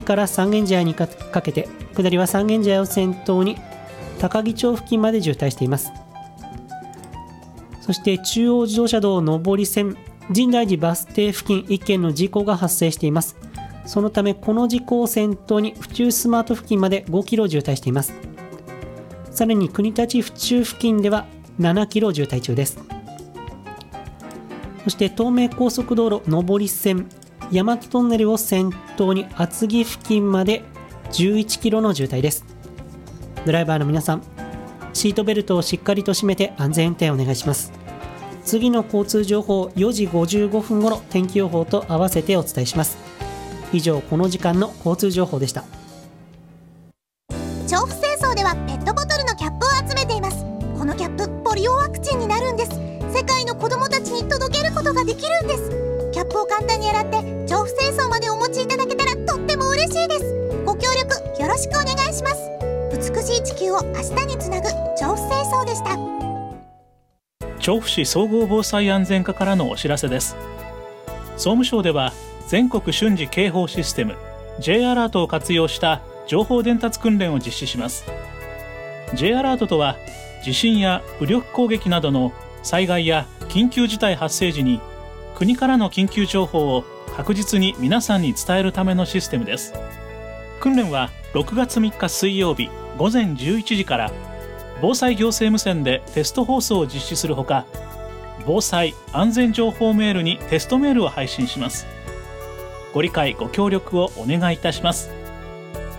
から三軒茶屋にかけて、下りは三軒茶屋を先頭に高木町付近まで渋滞しています。そして中央自動車道上り線深大寺バス停付近1件の事故が発生しています。そのためこの事故を先頭に府中スマート付近まで5キロ渋滞しています。さらに国立府中付近では7キロ渋滞中です。そして東名高速道路上り線大和トンネルを先頭に厚木付近まで11キロの渋滞です。ドライバーの皆さん、シートベルトをしっかりと締めて安全運転をお願いします。次の交通情報4時55分頃天気予報と合わせてお伝えします。以上、この時間の交通情報でした。 調布清掃ではペットボトルのキャップを集めています。このキャップポリオワクチンになるんです。世界の子どもたちに届けることができるんです。キャップを簡単に洗って調布清掃までお持ちいただけたらとっても嬉しいです。ご協力よろしくお願いします。美しい地球を明日につなぐ調布清掃でした。 調布市総合防災安全課からのお知らせです。総務省では全国瞬時警報システム J アラートを活用した情報伝達訓練を実施します。 J アラートとは地震や武力攻撃などの災害や緊急事態発生時に国からの緊急情報を確実に皆さんに伝えるためのシステムです。訓練は6月3日水曜日午前11時から防災行政無線でテスト放送を実施するほか、防災安全情報メールにテストメールを配信します。ご理解ご協力をお願いいたします。